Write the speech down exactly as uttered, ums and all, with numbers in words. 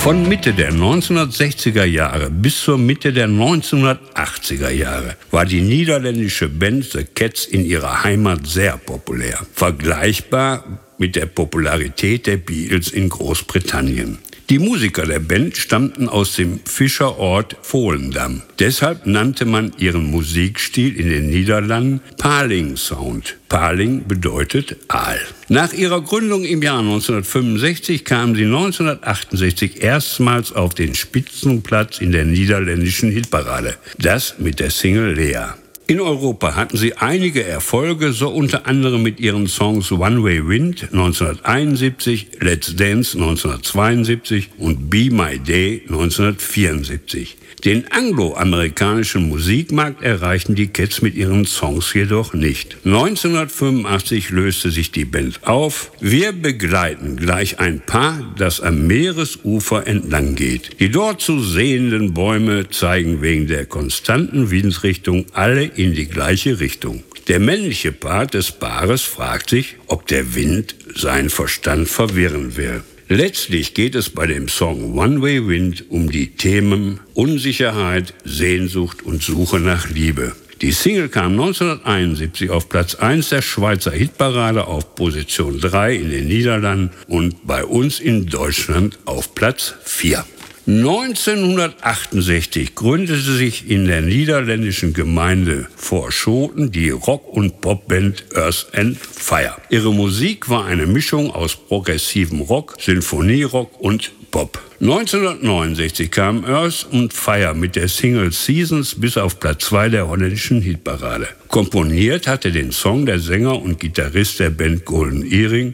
Von Mitte der neunzehnhundertsechziger Jahre bis zur Mitte der neunzehnhundertachtziger Jahre war die niederländische Band The Cats in ihrer Heimat sehr populär. Vergleichbar mit der Popularität der Beatles in Großbritannien. Die Musiker der Band stammten aus dem Fischerort Volendam. Deshalb nannte man ihren Musikstil in den Niederlanden Paling Sound. Paling bedeutet Aal. Nach ihrer Gründung im Jahr neunzehnhundertfünfundsechzig kamen sie neunzehnhundertachtundsechzig erstmals auf den Spitzenplatz in der niederländischen Hitparade. Das mit der Single Lea. In Europa hatten sie einige Erfolge, so unter anderem mit ihren Songs One Way Wind neunzehnhunderteinundsiebzig, Let's Dance neunzehnhundertzweiundsiebzig und Be My Day neunzehnhundertvierundsiebzig. Den angloamerikanischen Musikmarkt erreichten die Cats mit ihren Songs jedoch nicht. neunzehnhundertfünfundachtzig löste sich die Band auf. Wir begleiten gleich ein Paar, das am Meeresufer entlang geht. Die dort zu sehenden Bäume zeigen wegen der konstanten Windrichtung alle in die gleiche Richtung. Der männliche Part des Paares fragt sich, ob der Wind seinen Verstand verwirren will. Letztlich geht es bei dem Song One Way Wind um die Themen Unsicherheit, Sehnsucht und Suche nach Liebe. Die Single kam neunzehnhunderteinundsiebzig auf Platz eins der Schweizer Hitparade, auf Position drei in den Niederlanden und bei uns in Deutschland auf Platz vier. neunzehnhundertachtundsechzig gründete sich in der niederländischen Gemeinde Voorschoten die Rock- und Popband Earth and Fire. Ihre Musik war eine Mischung aus progressivem Rock, Sinfonierock und Pop. neunzehnhundertneunundsechzig kam Earth and Fire mit der Single Seasons bis auf Platz zwei der holländischen Hitparade. Komponiert hatte den Song der Sänger und Gitarrist der Band Golden Earring,